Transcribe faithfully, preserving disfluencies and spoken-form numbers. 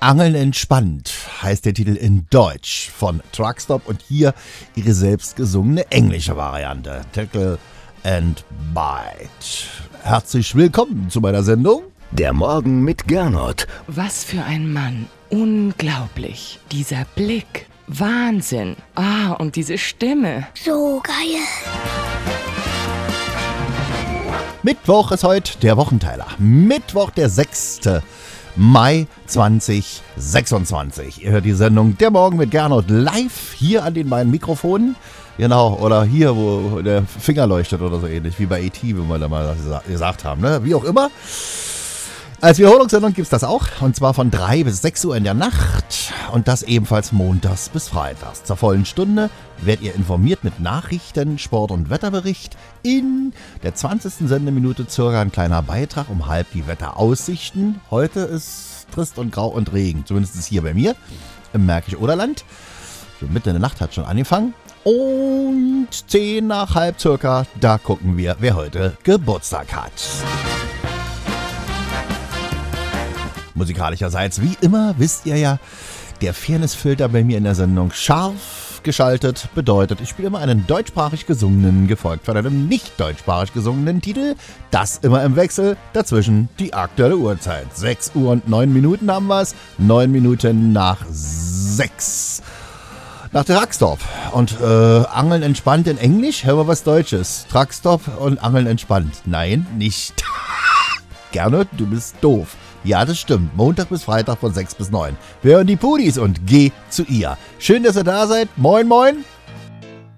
Angeln entspannt heißt der Titel in Deutsch von Truckstop und hier ihre selbst gesungene englische Variante. Tackle and Bite. Herzlich willkommen zu meiner Sendung. Der Morgen mit Gernot. Was für ein Mann. Unglaublich. Dieser Blick. Wahnsinn. Ah, und diese Stimme. So geil. Mittwoch ist heute der Wochenteiler. Mittwoch, der sechste Mai zweitausendsechsundzwanzig. Ihr hört die Sendung Der Morgen mit Gernot live hier an den beiden Mikrofonen. Genau, oder hier, wo der Finger leuchtet oder so ähnlich, wie bei E T, wie wir da mal gesagt haben. Ne? Wie auch immer. Als Wiederholungssendung gibt es das auch, und zwar von drei bis sechs Uhr in der Nacht und das ebenfalls montags bis freitags. Zur vollen Stunde werdet ihr informiert mit Nachrichten, Sport- und Wetterbericht. In der zwanzigsten Sendeminute circa ein kleiner Beitrag, um halb die Wetteraussichten. Heute ist trist und grau und Regen, zumindest hier bei mir im Märkisch-Oderland. So mitten in der Nacht hat schon angefangen. Und zehn nach halb circa, da gucken wir, wer heute Geburtstag hat. Musikalischerseits, wie immer, wisst ihr ja, der Fairness-Filter bei mir in der Sendung scharf geschaltet bedeutet, ich spiele immer einen deutschsprachig gesungenen, gefolgt von einem nicht deutschsprachig gesungenen Titel. Das immer im Wechsel, dazwischen die aktuelle Uhrzeit. sechs Uhr und neun Minuten haben wir es, neun Minuten nach sechs. Nach Truckstop und äh, Angeln entspannt in Englisch, hören wir was Deutsches. Truckstop und Angeln entspannt. Nein, nicht. Gernot, du bist doof. Ja, das stimmt. Montag bis Freitag von sechs bis neun. Wir hören die Pudis und geh zu ihr. Schön, dass ihr da seid. Moin, moin.